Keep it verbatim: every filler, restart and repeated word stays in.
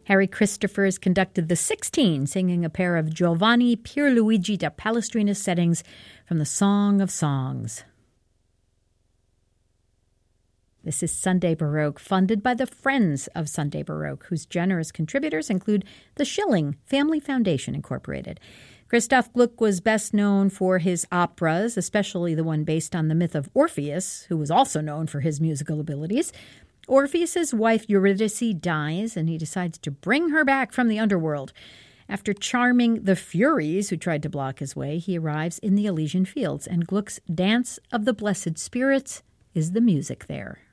Harry Christophers conducted the sixteen, singing a pair of Giovanni Pierluigi da Palestrina's settings from the Song of Songs. This is Sunday Baroque, funded by the Friends of Sunday Baroque, whose generous contributors include the Schilling Family Foundation, Incorporated. Christoph Gluck was best known for his operas, especially the one based on the myth of Orpheus, who was also known for his musical abilities. Orpheus's wife Eurydice dies, and he decides to bring her back from the underworld. After charming the Furies, who tried to block his way, he arrives in the Elysian Fields, and Gluck's Dance of the Blessed Spirits is the music there.